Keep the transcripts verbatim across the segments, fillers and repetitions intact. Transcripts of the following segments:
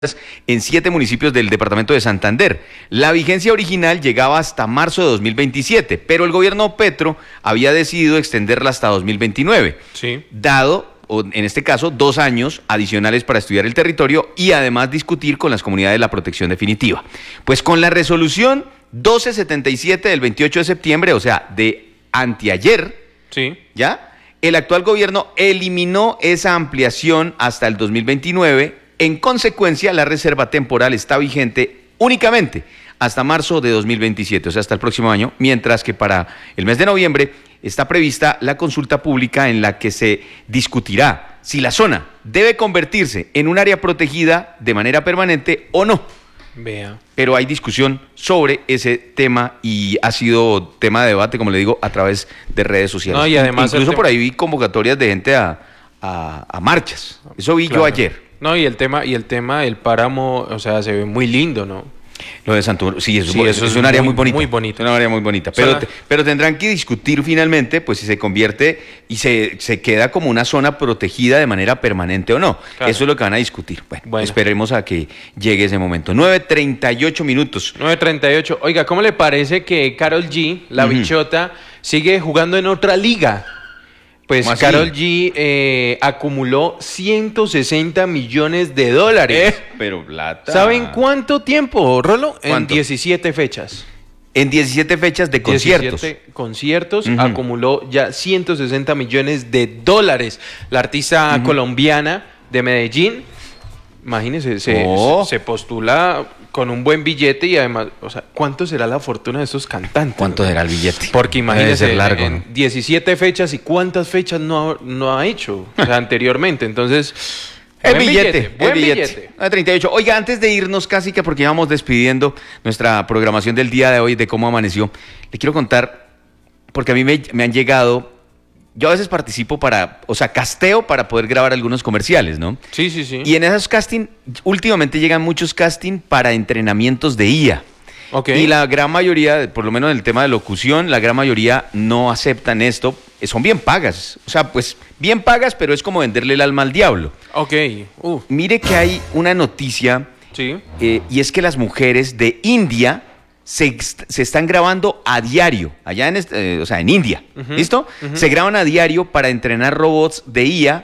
en siete municipios del departamento de Santander. La vigencia original llegaba hasta marzo de dos mil veintisiete, pero el gobierno Petro había decidido extenderla hasta dos mil veintinueve, sí. dado, o en este caso, dos años adicionales para estudiar el territorio y además discutir con las comunidades la protección definitiva. Pues con la resolución doce setenta y siete del veintiocho de septiembre, o sea, de anteayer, sí. ¿ya? El actual gobierno eliminó esa ampliación hasta el dos mil veintinueve. En consecuencia, la reserva temporal está vigente únicamente hasta marzo de dos mil veintisiete, o sea, hasta el próximo año, mientras que para el mes de noviembre está prevista la consulta pública en la que se discutirá si la zona debe convertirse en un área protegida de manera permanente o no. Vea. Pero hay discusión sobre ese tema y ha sido tema de debate, como le digo, a través de redes sociales. No, y además Incluso por tema... ahí vi convocatorias de gente a, a, a marchas. Eso vi claro. yo ayer. No, y el tema y el tema del páramo, o sea, se ve muy lindo, ¿no? Lo de Santo, sí, eso, sí, eso, eso es, es un área muy, muy bonita. Muy bonita. Es una área muy bonita. Pero, te, pero tendrán que discutir finalmente, pues, si se convierte y se, se queda como una zona protegida de manera permanente o no. Claro. Eso es lo que van a discutir. Bueno, bueno, esperemos a que llegue ese momento. nueve treinta y ocho minutos. nueve treinta y ocho. Oiga, ¿cómo le parece que Karol G, la uh-huh. bichota, sigue jugando en otra liga? Pues Karol G eh, acumuló ciento sesenta millones de dólares. Eh, pero plata. ¿Saben cuánto tiempo, Rolo? ¿Cuánto? En diecisiete fechas. En diecisiete fechas de conciertos. diecisiete conciertos, uh-huh. acumuló ya ciento sesenta millones de dólares. La artista uh-huh. colombiana de Medellín, imagínense, se, oh. se postula con un buen billete y además, o sea, ¿cuánto será la fortuna de estos cantantes? ¿Cuánto será el billete? Porque imagínense, largo, en ¿no? diecisiete fechas y cuántas fechas no, no ha hecho o sea, anteriormente. Entonces, el billete, billete, buen el billete. billete. nueve treinta y ocho. Oiga, antes de irnos casi que porque íbamos despidiendo nuestra programación del día de hoy, de cómo amaneció, le quiero contar, porque a mí me, me han llegado... Yo a veces participo para, o sea, casteo para poder grabar algunos comerciales, ¿no? Sí, sí, sí. Y en esos casting, últimamente llegan muchos casting para entrenamientos de I A. Okay. Y la gran mayoría, por lo menos en el tema de locución, la gran mayoría no aceptan esto. Son bien pagas. O sea, pues bien pagas, pero es como venderle el alma al diablo. Ok. Uh. Mire que hay una noticia, sí. eh, y es que las mujeres de India... Se, se están grabando a diario, allá en, este, eh, o sea, en India, uh-huh, ¿listo? Uh-huh. Se graban a diario para entrenar robots de I A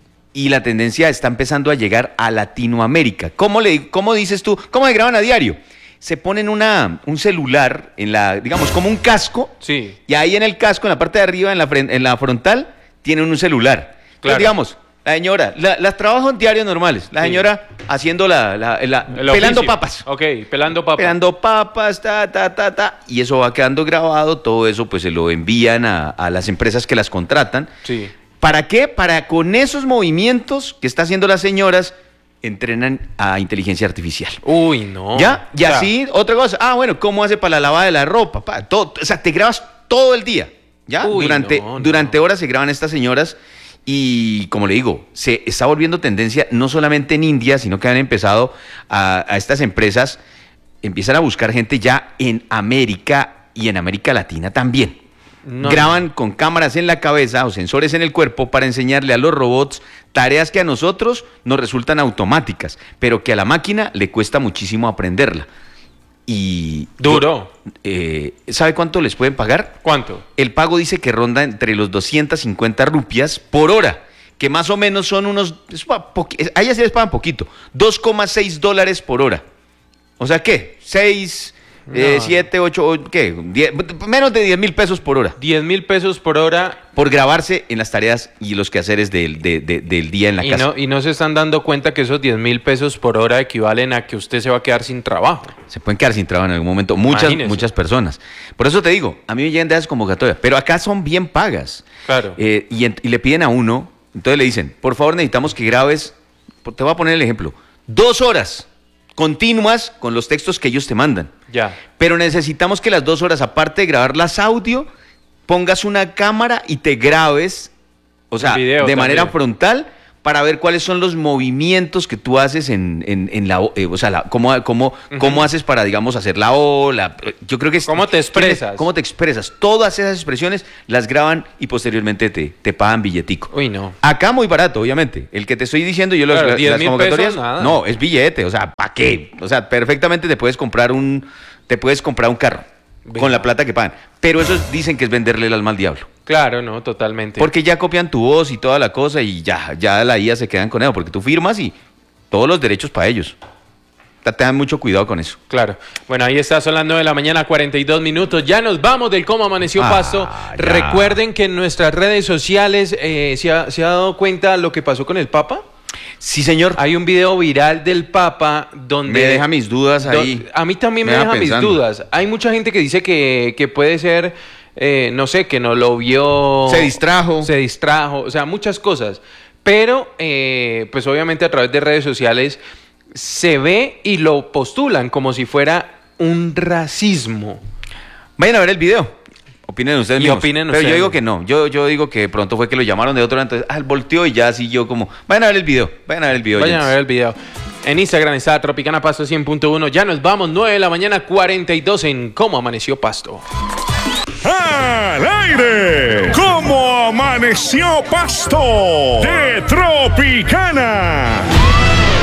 y la tendencia está empezando a llegar a Latinoamérica. ¿Cómo, le, cómo dices tú? ¿Cómo se graban a diario? Se ponen una, un celular, en la, digamos, como un casco, sí. y ahí en el casco, en la parte de arriba, en la, en la frontal, tienen un celular. Claro. Entonces, digamos... La señora, la, las trabajos diarios normales. La sí. señora haciendo la, la, la pelando oficio. papas. Ok, pelando papas. Pelando papas, ta, ta, ta, ta. Y eso va quedando grabado, todo eso pues se lo envían a, a las empresas que las contratan. Sí. ¿Para qué? Para con esos movimientos que está haciendo las señoras, entrenan a inteligencia artificial. Uy, no. ¿Ya? Y claro. Así, otra cosa. Ah, bueno, ¿cómo hace para la lavada de la ropa? Pa, todo, o sea, te grabas todo el día. ¿Ya? Uy, durante, no, no. durante horas se graban estas señoras. Y como le digo, se está volviendo tendencia no solamente en India, sino que han empezado a, a estas empresas, empiezan a buscar gente ya en América y en América Latina también. No, Graban no. con cámaras en la cabeza o sensores en el cuerpo para enseñarle a los robots tareas que a nosotros nos resultan automáticas, pero que a la máquina le cuesta muchísimo aprenderla. Y duro. Eh, ¿Sabe cuánto les pueden pagar? ¿Cuánto? El pago dice que ronda entre los doscientas cincuenta rupias por hora, que más o menos son unos... A ellas sí les pagan poquito, dos coma seis dólares por hora. O sea, ¿qué? seis, siete, ocho, ¿qué? diez, menos de diez mil pesos por hora. diez mil pesos por hora. Por grabarse en las tareas y los quehaceres del, de, de, del día en la y casa. No, y no se están dando cuenta que esos diez mil pesos por hora equivalen a que usted se va a quedar sin trabajo. Se pueden quedar sin trabajo en algún momento, muchas, Imagínese. muchas personas. Por eso te digo, a mí me llegan de esas convocatorias, pero acá son bien pagas. Claro. Eh, y, y le piden a uno, entonces le dicen, por favor necesitamos que grabes, te voy a poner el ejemplo, dos horas continuas con los textos que ellos te mandan. Ya. Pero necesitamos que las dos horas, aparte de grabarlas audio, pongas una cámara y te grabes, o sea, de también. manera frontal, para ver cuáles son los movimientos que tú haces en, en, en la O, eh, o sea, la, cómo, cómo, uh-huh. cómo haces para, digamos, hacer la O, la, yo creo que es... ¿Cómo te expresas? ¿Cómo te expresas? Todas esas expresiones las graban y posteriormente te, te pagan billetico. Uy, no. Acá muy barato, obviamente. El que te estoy diciendo, yo claro, los, las convocatorias... Pesos, nada. No, es billete, o sea, ¿para qué? O sea, perfectamente te puedes comprar un, te puedes comprar un carro. Venga. Con la plata que pagan. Pero esos dicen que es venderle el alma al diablo. Claro, no, totalmente. Porque ya copian tu voz y toda la cosa y ya, ya la I A se quedan con eso. Porque tú firmas y todos los derechos para ellos. Tengan mucho cuidado con eso. Claro. Bueno, ahí está, son las nueve de la mañana, cuarenta y dos minutos. Ya nos vamos del Cómo Amaneció ah, Pasto. Ya. Recuerden que en nuestras redes sociales eh, ¿se ha, ¿se ha dado cuenta lo que pasó con el Papa? Sí, señor. Hay un video viral del Papa donde... Me deja mis dudas ahí. Do, a mí también me, me deja pensando. mis dudas. Hay mucha gente que dice que, que puede ser, eh, no sé, que no lo vio... Se distrajo. Se distrajo, o sea, muchas cosas. Pero, eh, pues obviamente a través de redes sociales se ve y lo postulan como si fuera un racismo. Vayan a ver el video. Opinen ustedes y mismos. Opinen Pero ustedes. yo digo que no. Yo, yo digo que pronto fue que lo llamaron de otro, entonces, ah, volteó y ya así yo como... Vayan a ver el video. Vayan a ver el video. Vayan oyentes. a ver el video. En Instagram está Tropicana Pasto cien punto uno. Ya nos vamos, nueve de la mañana, cuarenta y dos en Cómo Amaneció Pasto. ¡Al aire! ¿Cómo amaneció Pasto? De Tropicana.